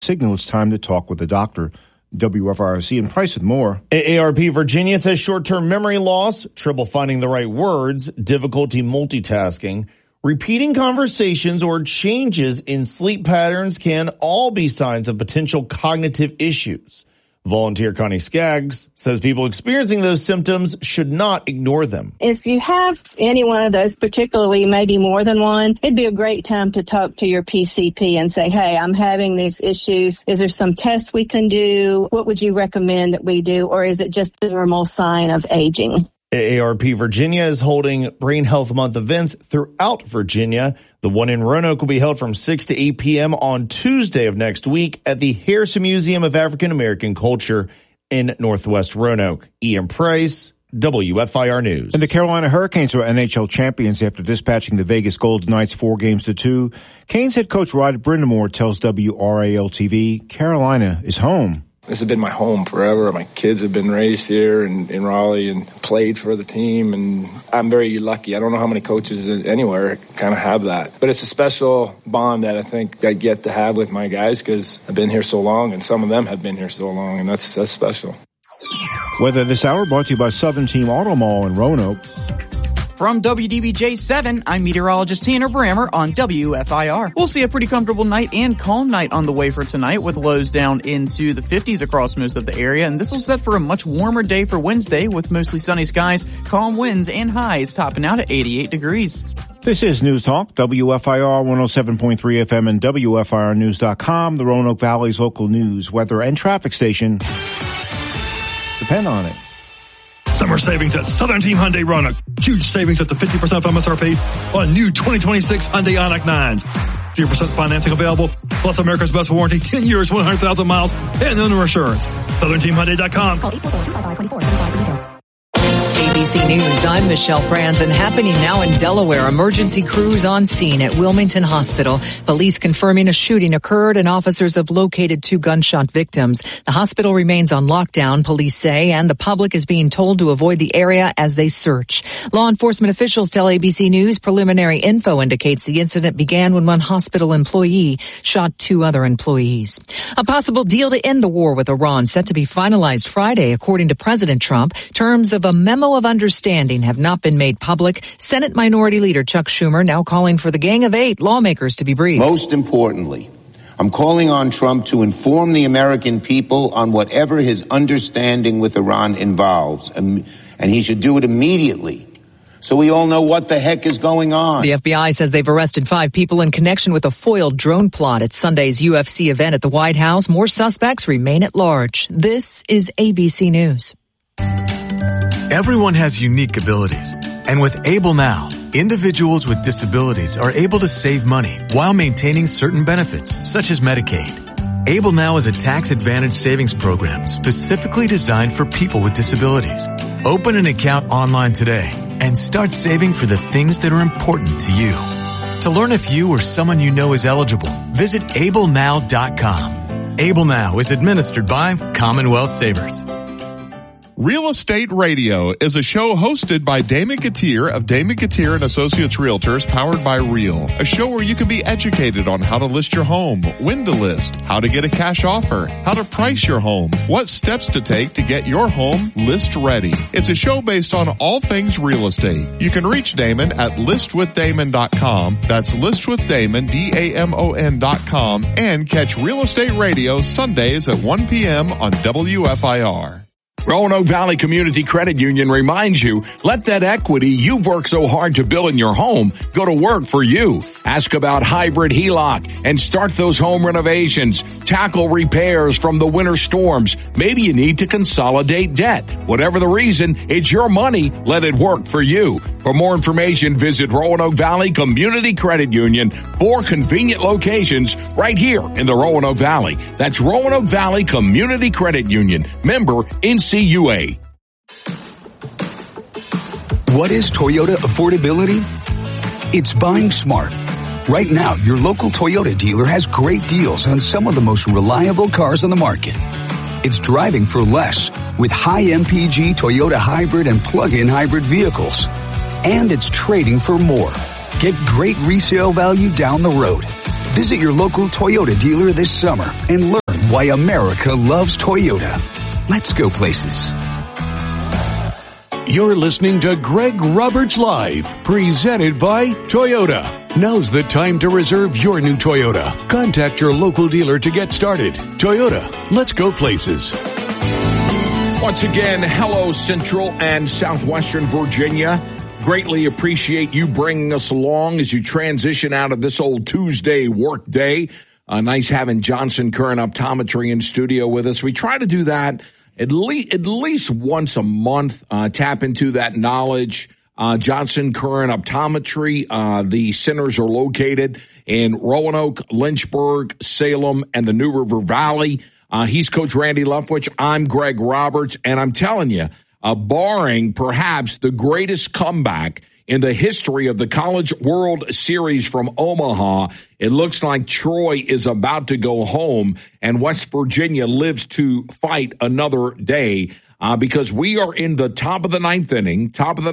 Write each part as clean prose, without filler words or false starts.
Signal, it's time to talk with the doctor. WFRC and Price with more. AARP Virginia says short-term memory loss, trouble finding the right words, difficulty multitasking, repeating conversations, or changes in sleep patterns can all be signs of potential cognitive issues. Volunteer Connie Skaggs says people experiencing those symptoms should not ignore them. If you have any one of those, particularly maybe more than one, it'd be a great time to talk to your PCP and say, hey, I'm having these issues. Is there some tests we can do? What would you recommend that we do? Or is it just a normal sign of aging? AARP Virginia is holding Brain Health Month events throughout Virginia. The one in Roanoke will be held from 6 to 8 p.m. on Tuesday of next week at the Harrison Museum of African American Culture in Northwest Roanoke. Ian Price, WFIR News. And the Carolina Hurricanes are NHL champions after dispatching the Vegas Golden Knights 4-2. Canes head coach Rod Brindamore tells WRAL-TV, Carolina is home. This has been my home forever. My kids have been raised here in Raleigh and played for the team, and I'm very lucky. I don't know how many coaches anywhere kind of have that. But it's a special bond that I think I get to have with my guys because I've been here so long, and some of them have been here so long, and that's special. Weather this hour brought to you by Southern Team Auto Mall in Roanoke. From WDBJ7, I'm meteorologist Tanner Brammer on WFIR. We'll see a pretty comfortable night and calm night on the way for tonight with lows down into the 50s across most of the area. And this will set for a much warmer day for Wednesday with mostly sunny skies, calm winds, and highs topping out at 88 degrees. This is News Talk, WFIR 107.3 FM and WFIRnews.com, the Roanoke Valley's local news, weather, and traffic station. Depend on it. Summer savings at Southern Team Hyundai Roanoke. Huge savings up to 50% off MSRP on new 2026 Hyundai Ioniq 9s. 0% financing available, plus America's best warranty, 10 years, 100,000 miles, and owner assurance. SouthernTeamHyundai.com. Call 844-2524. ABC News, I'm Michelle Franzen. Happening now in Delaware, emergency crews on scene at Wilmington Hospital. Police confirming a shooting occurred and officers have located 2 gunshot victims. The hospital remains on lockdown, police say, and the public is being told to avoid the area as they search. Law enforcement officials tell ABC News preliminary info indicates the incident began when one hospital employee shot 2 other employees. A possible deal to end the war with Iran set to be finalized Friday, according to President Trump. Terms of a memo of understanding have not been made public. Senate Minority Leader Chuck Schumer now calling for the Gang of 8 lawmakers to be briefed. Most importantly, I'm calling on Trump to inform the American people on whatever his understanding with Iran involves, and he should do it immediately, so we all know what the heck is going on. The FBI says they've arrested 5 people in connection with a foiled drone plot at Sunday's UFC event at the White House. More suspects remain at large. This is ABC News. Everyone has unique abilities, and with Able Now, individuals with disabilities are able to save money while maintaining certain benefits, such as Medicaid. Able Now is a tax-advantaged savings program specifically designed for people with disabilities. Open an account online today and start saving for the things that are important to you. To learn if you or someone you know is eligible, visit ablenow.com. Able Now is administered by Commonwealth Savers. Real Estate Radio is a show hosted by Damon Gautier of Damon Gautier and Associates Realtors, powered by Real. A show where you can be educated on how to list your home, when to list, how to get a cash offer, how to price your home, what steps to take to get your home list ready. It's a show based on all things real estate. You can reach Damon at listwithdamon.com. That's listwithdamon, DAMON.com, and catch Real Estate Radio Sundays at 1 p.m. on WFIR. Roanoke Valley Community Credit Union reminds you, let that equity you've worked so hard to build in your home go to work for you. Ask about hybrid HELOC and start those home renovations. Tackle repairs from the winter storms. Maybe you need to consolidate debt. Whatever the reason, it's your money. Let it work for you. For more information, visit Roanoke Valley Community Credit Union. 4 convenient locations right here in the Roanoke Valley. That's Roanoke Valley Community Credit Union. Member NCUA. What is Toyota affordability? It's buying smart. Right now, your local Toyota dealer has great deals on some of the most reliable cars on the market. It's driving for less with high MPG Toyota hybrid and plug-in hybrid vehicles. And it's trading for more. Get great resale value down the road. Visit your local Toyota dealer this summer and learn why America loves Toyota. Let's go places. You're listening to Greg Roberts Live, presented by Toyota. Now's the time to reserve your new Toyota. Contact your local dealer to get started. Toyota, let's go places. Once again, hello, Central and Southwestern Virginia. Greatly appreciate you bringing us along as you transition out of this old Tuesday work day. Nice having Johnson Curran Optometry in studio with us. We try to do that at least once a month, tap into that knowledge. Johnson Curran Optometry, the centers are located in Roanoke, Lynchburg, Salem, and the New River Valley. He's Coach Randy Leftwich. I'm Greg Roberts, and I'm telling you, barring perhaps the greatest comeback in the history of the College World Series from Omaha, it looks like Troy is about to go home and West Virginia lives to fight another day because we are in the top of the ninth inning.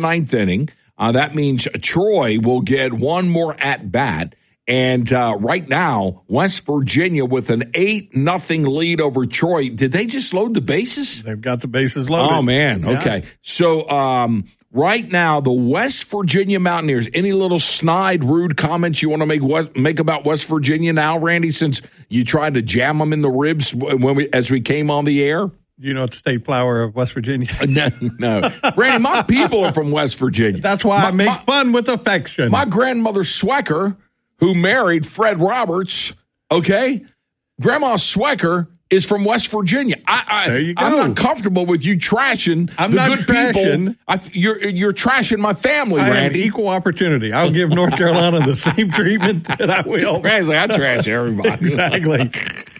That means Troy will get one more at-bat. And right now, West Virginia with an 8-0 lead over Troy. Did they just load the bases? They've got the bases loaded. Oh, man. Yeah. Okay. So right now, the West Virginia Mountaineers, any little snide, rude comments you want to make about West Virginia now, Randy, since you tried to jam them in the ribs as we came on the air? You know, the state flower of West Virginia. No. Randy, my people are from West Virginia. That's why I make fun with affection. My grandmother Swecker, who married Fred Roberts, okay? Grandma Swecker is from West Virginia. There you go. I'm not comfortable with you trashing trashing. people. You're trashing my family, I Randy. have equal opportunity. I'll give North Carolina the same treatment that I will. Randy's like, I trash everybody. Exactly.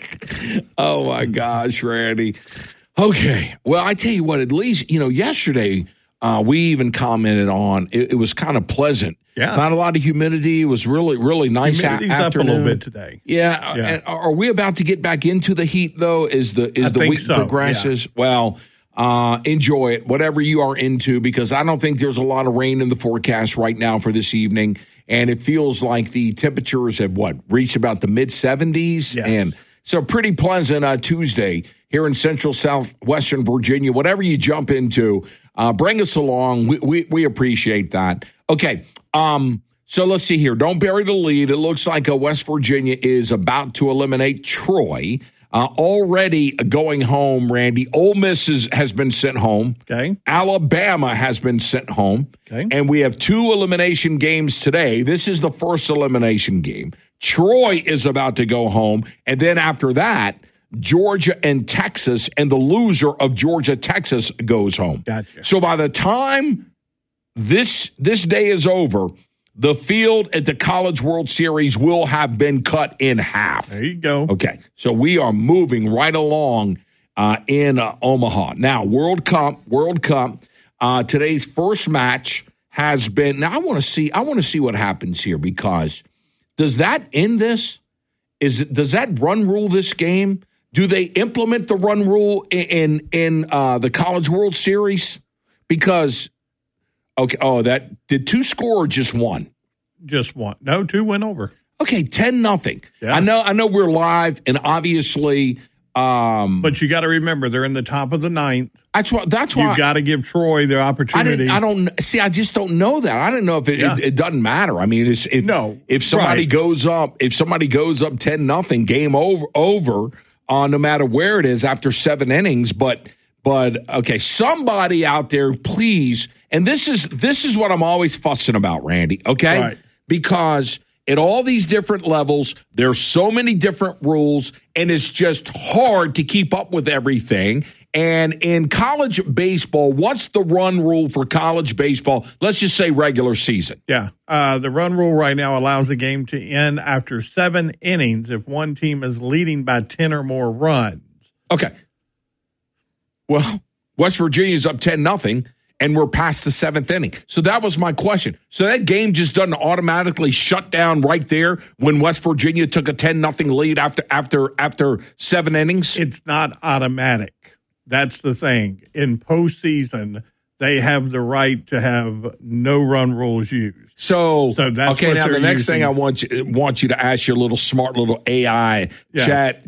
Oh, my gosh, Randy. Okay. Well, I tell you what, at least, yesterday we even commented on it was kind of pleasant. Yeah. Not a lot of humidity. It was really, really nice afternoon. Up a little bit today. Yeah. And are we about to get back into the heat, though, as the week progresses? Yeah. Well, enjoy it, whatever you are into, because I don't think there's a lot of rain in the forecast right now for this evening. And it feels like the temperatures have, reached about the mid-70s? Yes. And so pretty pleasant Tuesday here in Central Southwestern Virginia. Whatever you jump into, bring us along. We appreciate that. Okay. So let's see here. Don't bury the lead. It looks like West Virginia is about to eliminate Troy. Already going home, Randy. Ole Miss has been sent home. Okay. Alabama has been sent home. Okay. And we have 2 elimination games today. This is the first elimination game. Troy is about to go home. And then after that, Georgia and Texas, and the loser of Georgia-Texas goes home. Gotcha. So by the time this day is over, the field at the College World Series will have been cut in half. There you go. Okay, so we are moving right along in Omaha. Now, World Cup. Today's first match has been. Now, I want to see what happens here, because does that end this? Does that run rule this game? Do they implement the run rule in the College World Series? Because did 2 score or just 1? Just 1. No, 2 went over. Okay, 10-0. Yeah. I know we're live, and obviously, but you got to remember they're in the top of the 9th. That's why you got to give Troy the opportunity. I just don't know that. I don't know if it doesn't matter. I mean, if somebody goes up 10-0, game over. No matter where it is after 7 innings, but okay, somebody out there, please. And this is what I'm always fussing about, Randy. Okay, right. Because at all these different levels, there's so many different rules, and it's just hard to keep up with everything. And in college baseball, what's the run rule for college baseball? Let's just say regular season. Yeah. The run rule right now allows the game to end after 7 innings if one team is leading by 10 or more runs. Okay. Well, West Virginia's up 10-0, and we're past the 7th inning. So that was my question. So that game just doesn't automatically shut down right there when West Virginia took a 10-0 lead after 7 innings? It's not automatic. That's the thing. In postseason, they have the right to have no run rules used. So that's okay. Now the next thing I want you to ask your little smart little AI chat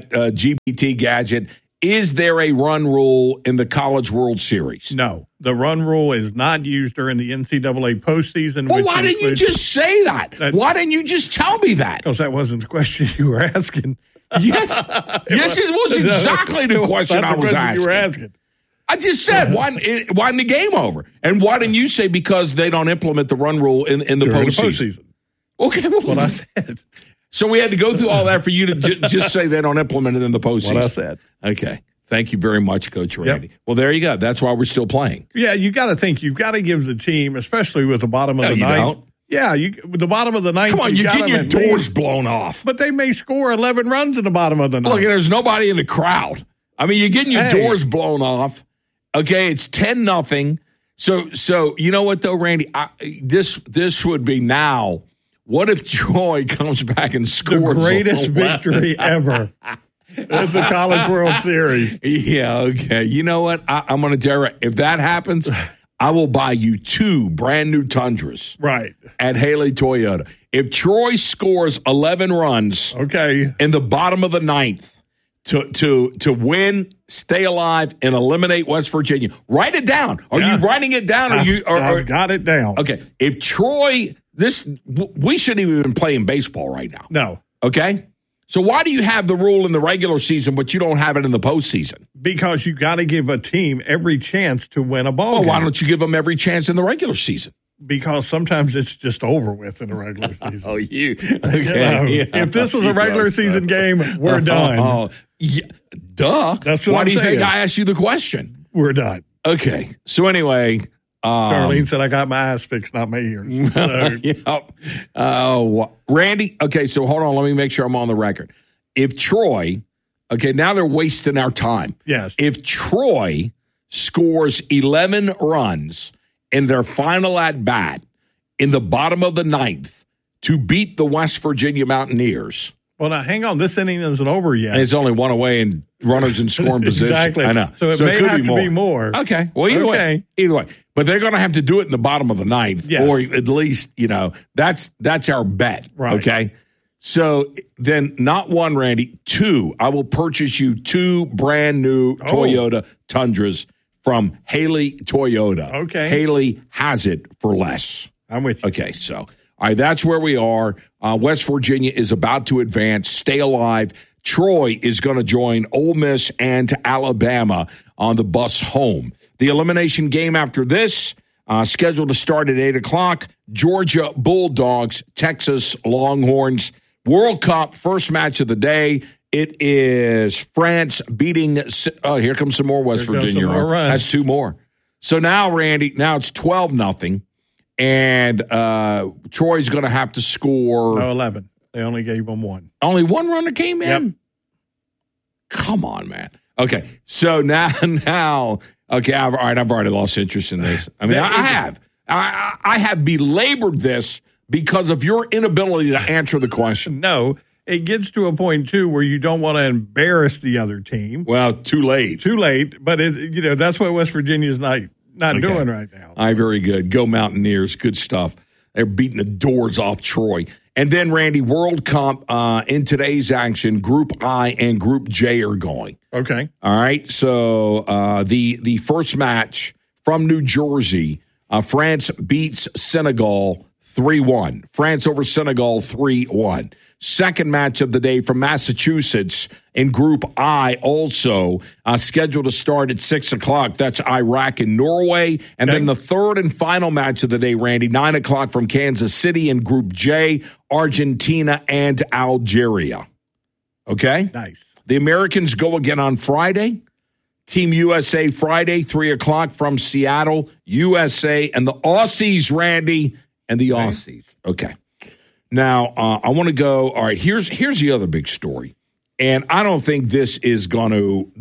GPT gadget: is there a run rule in the College World Series? No, the run rule is not used during the NCAA postseason. Well, why didn't you just say that? Why didn't you just tell me that? Because that wasn't the question you were asking. Yes, it was exactly the question I was asking. You were asking. I just said, why isn't the game over? And why didn't you say because they don't implement the run rule in the postseason? Okay, well, what I said. So we had to go through all that for you to just say they don't implement it in the postseason. What I said. Okay. Thank you very much, Coach Randy. Yep. Well, there you go. That's why we're still playing. Yeah, you got to think. You've got to give the team, especially with the bottom of the ninth. Don't. Yeah, with the bottom of the ninth. Come on, you're getting your doors blown off. But they may score 11 runs in the bottom of the ninth. Look, there's nobody in the crowd. I mean, you're getting your doors blown off. Okay, it's 10-0. So you know what though, Randy? This would be now. What if Troy comes back and scores the greatest victory ever at the College World Series? Yeah. Okay. You know what? I'm going to tell you, if that happens, I will buy you 2 brand new Tundras. Right. At Haley Toyota. If Troy scores 11 runs, in the bottom of the ninth. To win, stay alive, and eliminate West Virginia. Write it down. Are you writing it down? I've got it down. Okay. If Troy, we shouldn't even be playing baseball right now. No. Okay. So why do you have the rule in the regular season, but you don't have it in the postseason? Because you got to give a team every chance to win a ball game. Why don't you give them every chance in the regular season? Because sometimes it's just over with in the regular season. Okay. If this was a regular season game, we're done. Yeah, duh. That's what Why I'm do you saying. think I asked you the question? We're done. Okay. So anyway, Darlene said I got my eyes fixed, not my ears. So. Randy. Okay. So hold on. Let me make sure I'm on the record. If Troy, now they're wasting our time. Yes. If Troy scores 11 runs in their final at bat in the bottom of the ninth to beat the West Virginia Mountaineers. Well, now, hang on. This inning isn't over yet. And it's only one away and runners in scoring position. Exactly. I know. So it may have to be more. Okay. Well, either way. But they're going to have to do it in the bottom of the ninth. Yes. Or at least, that's our bet. Right. Okay. So then not one, Randy, 2. I will purchase you 2 brand new Toyota Tundras from Haley Toyota. Okay. Haley has it for less. I'm with you. Okay. So. All right, that's where we are. West Virginia is about to advance, stay alive. Troy is going to join Ole Miss and Alabama on the bus home. The elimination game after this, scheduled to start at 8 o'clock. Georgia Bulldogs, Texas Longhorns. World Cup, first match of the day. It is France beating, here comes some more West Virginia. That's 2 more. So now, Randy, it's 12-0. And Troy's going to have to score. No, 11. They only gave them 1. Only 1 runner came in? Yep. Come on, man. Okay, so now, okay, I've already lost interest in this. I mean, I have belabored this because of your inability to answer the question. No, it gets to a point, too, where you don't want to embarrass the other team. Well, too late. But, that's what West Virginia's not doing right now. All right, very good. Go Mountaineers. Good stuff. They're beating the doors off Troy. And then, Randy, World Cup in today's action, Group I and Group J are going. Okay. All right. So the first match from New Jersey, France beats Senegal 3-1. France over Senegal 3-1. Second match of the day from Massachusetts in Group I, also scheduled to start at 6 o'clock. That's Iraq and Norway. And then the third and final match of the day, Randy, 9 o'clock from Kansas City in Group J, Argentina and Algeria. Okay? Nice. The Americans go again on Friday. Team USA Friday, 3 o'clock from Seattle, USA, and the Aussies, Randy, and the Aussies. Okay. Now, I want to go, all right, here's the other big story. And I don't think this is going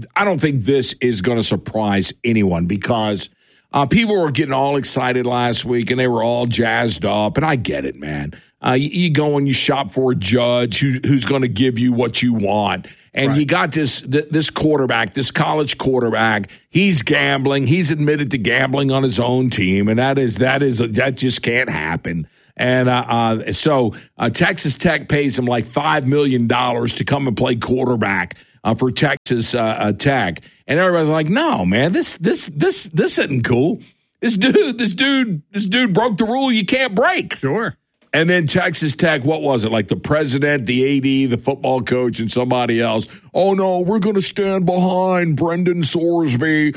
to surprise anyone because people were getting all excited last week and they were all jazzed up. And I get it, man. You go and you shop for a judge who's going to give you what you want. And you got this quarterback, this college quarterback. He's gambling. He's admitted to gambling on his own team, and that just can't happen. And so Texas Tech pays him like $5 million to come and play quarterback for Texas Tech. And everybody's like, "No, man, this isn't cool. This dude broke the rule you can't break." Sure. And then Texas Tech, what was it? Like the president, the AD, the football coach, and somebody else. "Oh no, we're going to stand behind Brendan Sorsby.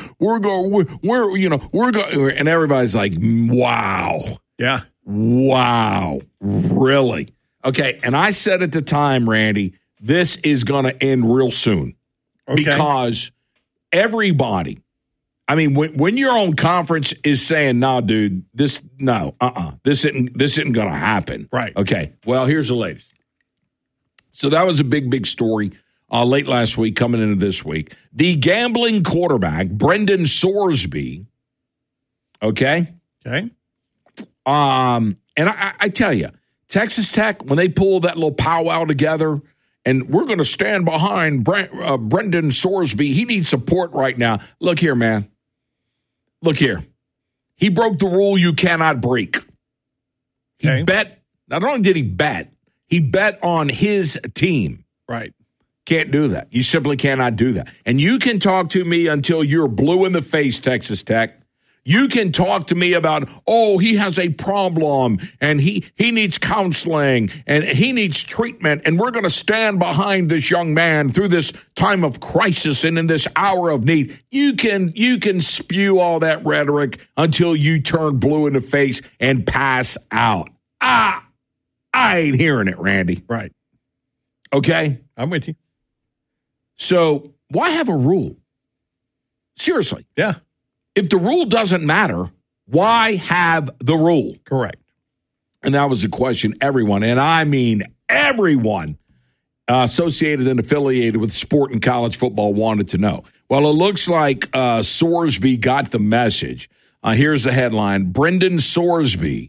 And everybody's like, "Wow, yeah, wow, really?" Okay, and I said at the time, Randy, this is going to end real soon because everybody. I mean, when your own conference is saying, "No, dude, this isn't going to happen." Right. Okay. Well, here's the latest. So that was a big story late last week, coming into this week. The gambling quarterback, Brendan Sorsby. Okay. Okay. And I tell you, Texas Tech, when they pull that little powwow together, and we're going to stand behind Brendan Sorsby. He needs support right now. Look here, man. Look here. He broke the rule you cannot break. He bet. Not only did he bet on his team. Right. Can't do that. You simply cannot do that. And you can talk to me until you're blue in the face, Texas Tech. You can talk to me about, he has a problem and he needs counseling and he needs treatment, and we're going to stand behind this young man through this time of crisis and in this hour of need. You can spew all that rhetoric until you turn blue in the face and pass out. I ain't hearing it, Randy. Right. Okay? I'm with you. So why have a rule? Seriously. Yeah. If the rule doesn't matter, why have the rule? Correct. And that was the question everyone, and I mean everyone associated and affiliated with sport and college football wanted to know. Well, it looks like Sorsby got the message. Here's the headline. Brendan Sorsby's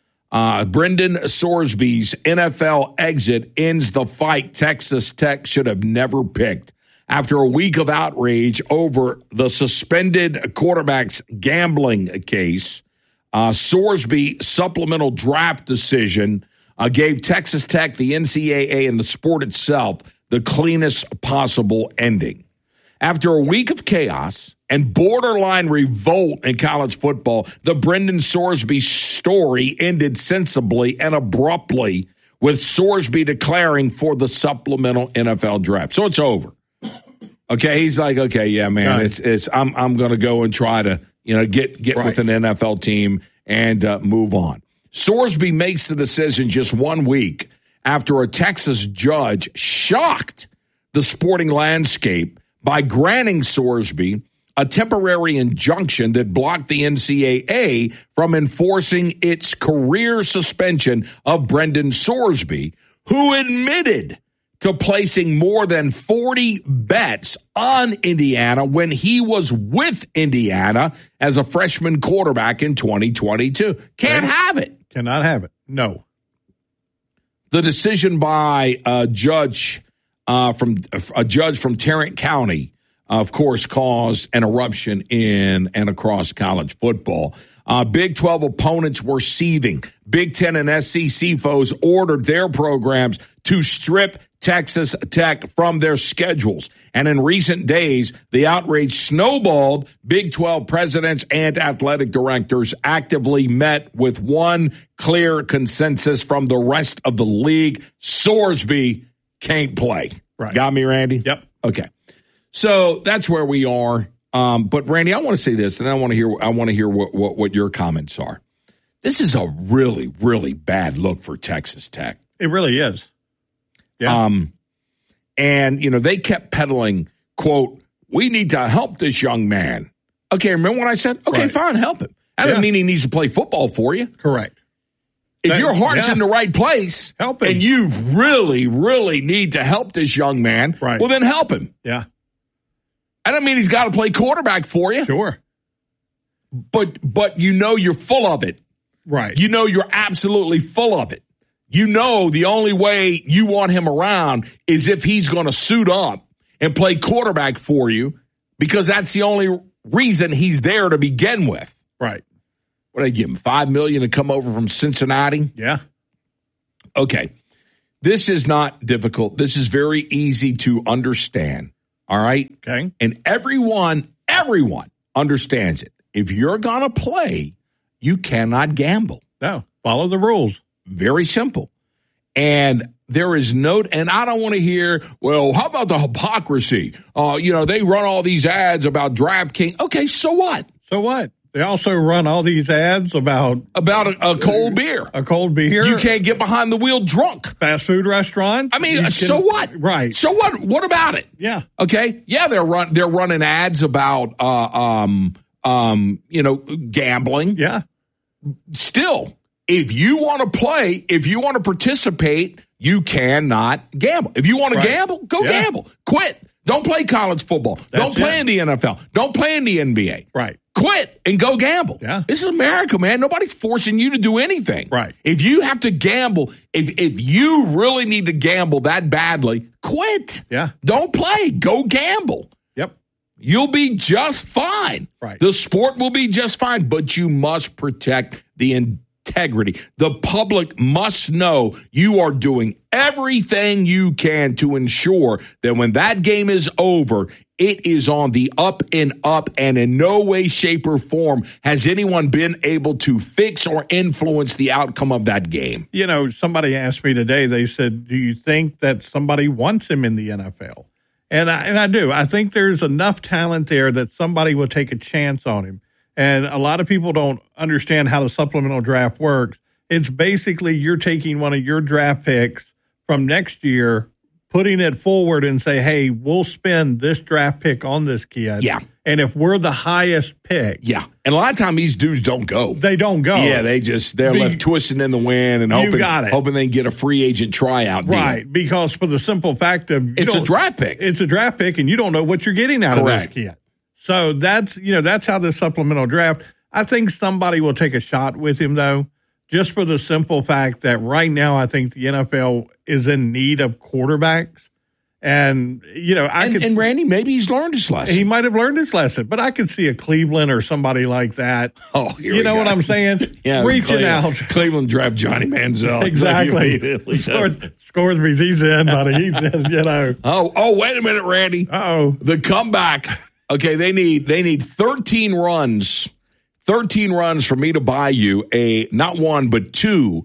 NFL exit ends the fight Texas Tech should have never picked. After a week of outrage over the suspended quarterback's gambling case, Sorsby supplemental draft decision gave Texas Tech, the NCAA, and the sport itself the cleanest possible ending. After a week of chaos and borderline revolt in college football, the Brendan Sorsby story ended sensibly and abruptly with Sorsby declaring for the supplemental NFL draft. So it's over. Okay, he's like, okay, yeah, man, it's I'm going to go and try to get right with an NFL team and move on. Sorsby makes the decision just 1 week after a Texas judge shocked the sporting landscape by granting Sorsby a temporary injunction that blocked the NCAA from enforcing its career suspension of Brendan Sorsby, who admitted to placing more than 40 bets on Indiana when he was with Indiana as a freshman quarterback in 2022. Can't have it. Cannot have it. No. The decision by a judge from Tarrant County, of course, caused an eruption in and across college football. Big 12 opponents were seething. Big 10 and SEC foes ordered their programs to strip Texas Tech from their schedules. And in recent days, the outrage snowballed. Big 12 presidents and athletic directors actively met with one clear consensus from the rest of the league. Sorsby can't play. Right. Got me, Randy? Yep. Okay. So that's where we are. But Randy, I want to say this, and I want to hear what your comments are. This is a really, really bad look for Texas Tech. It really is. Yeah. And they kept peddling, quote, "We need to help this young man." Okay, remember what I said? Okay, right. Fine, help him. I don't mean he needs to play football for you. Correct. If your heart's in the right place, help him. And you really, really need to help this young man, right, well, then help him. Yeah. I don't mean he's got to play quarterback for you. Sure. But you're full of it. Right. You're absolutely full of it. You know the only way you want him around is if he's going to suit up and play quarterback for you, because that's the only reason he's there to begin with. Right. What did they give him, $5 million to come over from Cincinnati? Yeah. Okay. This is not difficult. This is very easy to understand. All right? Okay. And everyone understands it. If you're going to play, you cannot gamble. No. Follow the rules. Very simple. And there is and I don't want to hear, well, how about the hypocrisy? They run all these ads about DraftKings. Okay, so what? So what? They also run all these ads about a cold beer. A cold beer. You can't get behind the wheel drunk. Fast food restaurant. I mean, so what? Right. So what? What about it? Yeah. Okay. Yeah, they're running ads about gambling. Yeah. Still, if you want to play, if you want to participate, you cannot gamble. If you want to gamble, go gamble. Quit. Don't play college football. Don't play in the NFL. Don't play in the NBA. Right. Quit and go gamble. Yeah. This is America, man. Nobody's forcing you to do anything. Right. If you have to gamble, if you really need to gamble that badly, quit. Yeah. Don't play. Go gamble. Yep. You'll be just fine. Right. The sport will be just fine, but you must protect the integrity. The public must know you are doing everything you can to ensure that when that game is over, it is on the up and up, and in no way, shape, or form has anyone been able to fix or influence the outcome of that game. Somebody asked me today, they said, do you think that somebody wants him in the NFL? And I do. I think there's enough talent there that somebody will take a chance on him. And a lot of people don't understand how the supplemental draft works. It's basically you're taking one of your draft picks from next year, putting it forward and say, hey, we'll spend this draft pick on this kid. Yeah. And if we're the highest pick. Yeah. And a lot of times these dudes don't go. They don't go. Yeah, they're left twisting in the wind and hoping they can get a free agent tryout deal. Right. Because for the simple fact of it's a draft pick. It's a draft pick, and you don't know what you're getting out of this kid. So that's how the supplemental draft. I think somebody will take a shot with him, though, just for the simple fact that right now I think the NFL is in need of quarterbacks. And, and Randy, maybe he's learned his lesson. He might have learned his lesson, but I could see a Cleveland or somebody like that. Oh, you know what I'm saying? Yeah, reaching out. Cleveland draft Johnny Manziel. Exactly. Scoresby's, he's in, buddy. He's in, Oh, wait a minute, Randy. Uh-oh. The comeback. Okay, they need 13 runs. 13 runs for me to buy you not one, but two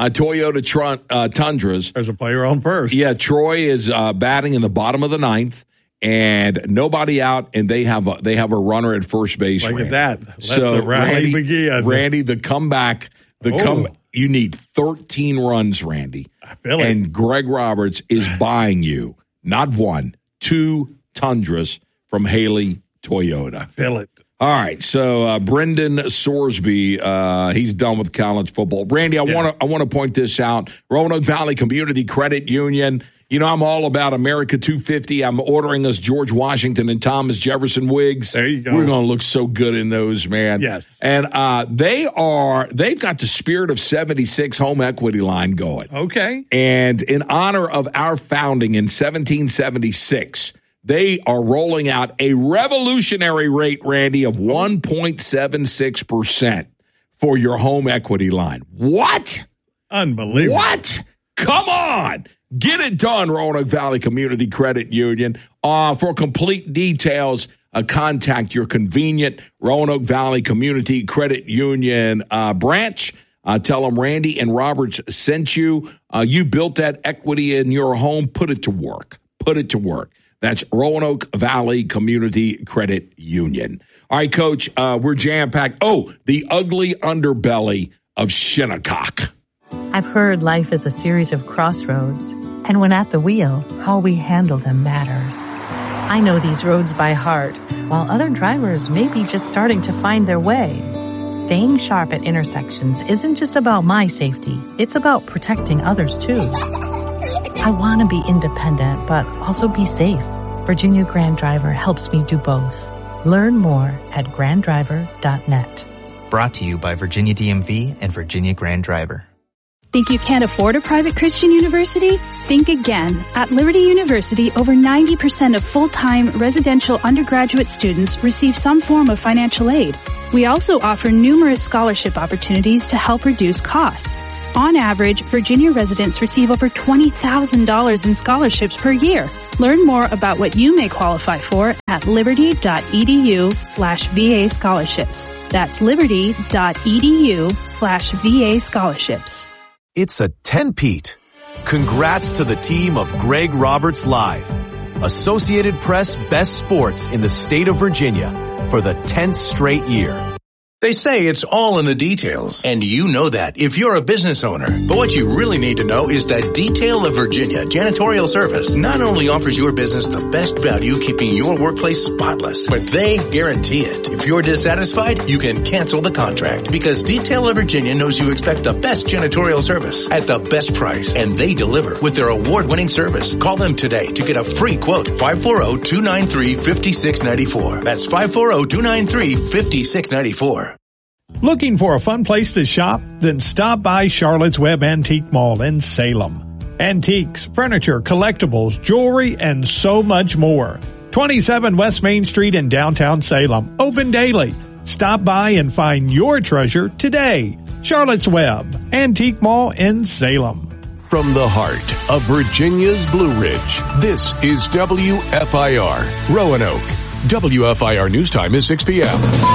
Toyota Tundras. There's a player on first. Yeah, Troy is batting in the bottom of the ninth, and nobody out, and they have a runner at first base. Look Randy. at that. Let so the rally begin. Randy, the comeback, you need 13 runs, Randy. I feel it. And Greg Roberts is buying you not one, two Tundras from Haley Toyota. I feel it. All right, so Brendan Sorsby, he's done with college football. Randy, I want to point this out. Roanoke Valley Community Credit Union. I'm all about America 250. I'm ordering us George Washington and Thomas Jefferson wigs. There you go. We're going to look so good in those, man. Yes. And they've got the Spirit of 76 home equity line going. Okay. And in honor of our founding in 1776, they are rolling out a revolutionary rate, Randy, of 1.76% for your home equity line. What? Unbelievable. What? Come on. Get it done, Roanoke Valley Community Credit Union. For complete details, contact your convenient Roanoke Valley Community Credit Union branch. Tell them Randy and Roberts sent you. You built that equity in your home. Put it to work. Put it to work. That's Roanoke Valley Community Credit Union. All right, Coach, we're jam-packed. Oh, the ugly underbelly of Shinnecock. I've heard life is a series of crossroads, and when at the wheel, how we handle them matters. I know these roads by heart, while other drivers may be just starting to find their way. Staying sharp at intersections isn't just about my safety, it's about protecting others too. I want to be independent, but also be safe. Virginia Grand Driver helps me do both. Learn more at granddriver.net. Brought to you by Virginia DMV and Virginia Grand Driver. Think you can't afford a private Christian university? Think again. At Liberty University, over 90% of full-time residential undergraduate students receive some form of financial aid. We also offer numerous scholarship opportunities to help reduce costs. On average, Virginia residents receive over $20,000 in scholarships per year. Learn more about what you may qualify for at liberty.edu/VA scholarships. That's liberty.edu/VA scholarships. It's a 10-peat. Congrats to the team of Greg Roberts Live, Associated Press Best Sports in the state of Virginia for the 10th straight year. They say it's all in the details, and you know that if you're a business owner. But what you really need to know is that Detail of Virginia Janitorial Service not only offers your business the best value keeping your workplace spotless, but they guarantee it. If you're dissatisfied, you can cancel the contract because Detail of Virginia knows you expect the best janitorial service at the best price, and they deliver with their award-winning service. Call them today to get a free quote. 540-293-5694. That's 540-293-5694. Looking for a fun place to shop? Then stop by Charlotte's Web Antique Mall in Salem. Antiques, furniture, collectibles, jewelry, and so much more. 27 West Main Street in downtown Salem. Open daily. Stop by and find your treasure today. Charlotte's Web Antique Mall in Salem. From the heart of Virginia's Blue Ridge, this is WFIR, Roanoke. WFIR News Time is 6 p.m.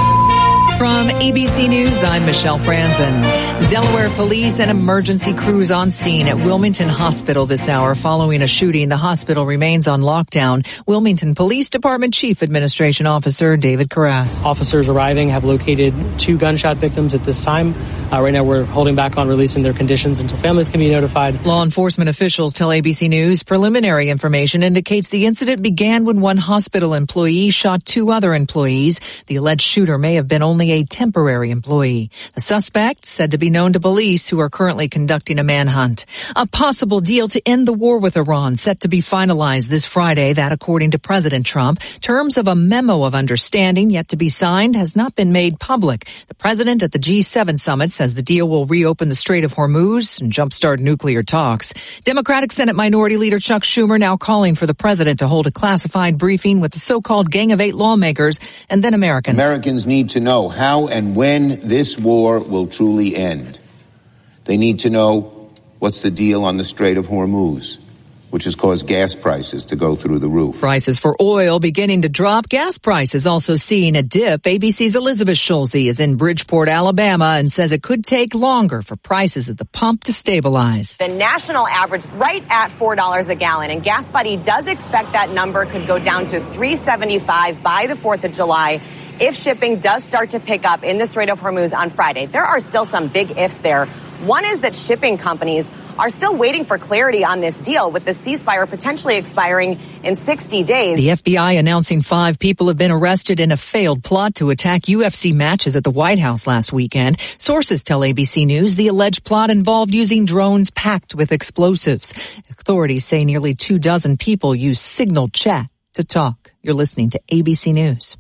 From ABC News, I'm Michelle Franzen. Delaware police and emergency crews on scene at Wilmington Hospital this hour following a shooting. The hospital remains on lockdown. Wilmington Police Department Chief Administration Officer David Carras. Officers arriving have located 2 gunshot victims at this time. Right now we're holding back on releasing their conditions until families can be notified. Law enforcement officials tell ABC News preliminary information indicates the incident began when one hospital employee shot 2 other employees. The alleged shooter may have been only a temporary employee. The suspect said to be known to police who are currently conducting a manhunt. A possible deal to end the war with Iran set to be finalized this Friday. That according to President Trump. Terms of a memo of understanding yet to be signed has not been made public. The president at the G7 summit says the deal will reopen the Strait of Hormuz and jumpstart nuclear talks. Democratic Senate Minority Leader Chuck Schumer now calling for the president to hold a classified briefing with the so-called Gang of 8 lawmakers and then Americans. Americans need to know how and when this war will truly end. They need to know what's the deal on the Strait of Hormuz, which has caused gas prices to go through the roof. Prices for oil beginning to drop. Gas prices also seeing a dip. ABC's Elizabeth Schulze is in Bridgeport, Alabama, and says it could take longer for prices at the pump to stabilize. The national average right at $4 a gallon, and Gas Buddy does expect that number could go down to $3.75 by the 4th of July. If shipping does start to pick up in the Strait of Hormuz on Friday. There are still some big ifs there. One is that shipping companies are still waiting for clarity on this deal, with the ceasefire potentially expiring in 60 days. The FBI announcing 5 people have been arrested in a failed plot to attack UFC matches at the White House last weekend. Sources tell ABC News the alleged plot involved using drones packed with explosives. Authorities say nearly 24 people used signal chat to talk. You're listening to ABC News.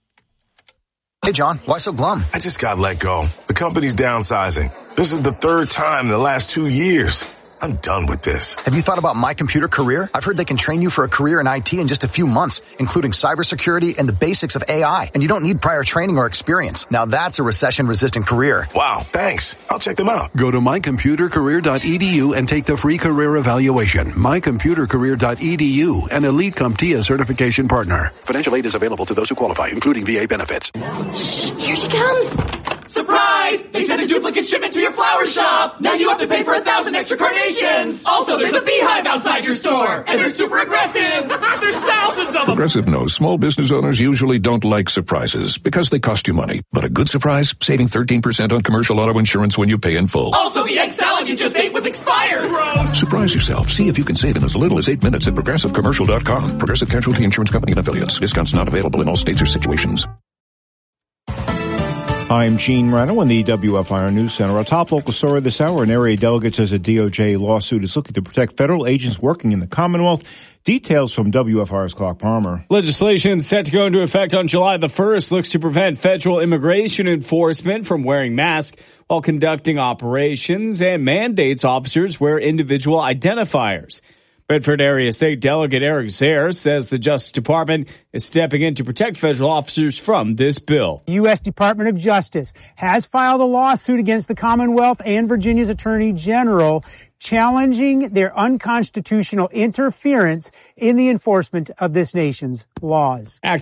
Hey, John, why so glum? I just got let go. The company's downsizing. This is the 3rd time in the last 2 years. I'm done with this. Have you thought about My Computer Career? I've heard they can train you for a career in IT in just a few months, including cybersecurity and the basics of AI. And you don't need prior training or experience. Now that's a recession-resistant career. Wow, thanks. I'll check them out. Go to mycomputercareer.edu and take the free career evaluation. Mycomputercareer.edu, an Elite CompTIA certification partner. Financial aid is available to those who qualify, including VA benefits. Shh, here she comes. Surprise! They sent a duplicate shipment to your flower shop. Now you have to pay for 1,000 extra carnations. Also, there's a beehive outside your store. And they're super aggressive. There's thousands of them. Progressive knows small business owners usually don't like surprises because they cost you money. But a good surprise, saving 13% on commercial auto insurance when you pay in full. Also, the egg salad you just ate was expired. Gross. Surprise yourself. See if you can save in as little as 8 minutes at ProgressiveCommercial.com. Progressive Casualty Insurance Company and Affiliates. Discounts not available in all states or situations. Hi, I'm Gene Reno in the WFIR News Center. Our top local story this hour, an area delegate says a DOJ lawsuit is looking to protect federal agents working in the Commonwealth. Details from WFIR's Clark Palmer. Legislation set to go into effect on July the 1st looks to prevent federal immigration enforcement from wearing masks while conducting operations and mandates officers wear individual identifiers. Bedford Area State Delegate Eric Zare says the Justice Department is stepping in to protect federal officers from this bill. The U.S. Department of Justice has filed a lawsuit against the Commonwealth and Virginia's Attorney General challenging their unconstitutional interference in the enforcement of this nation's laws. Acting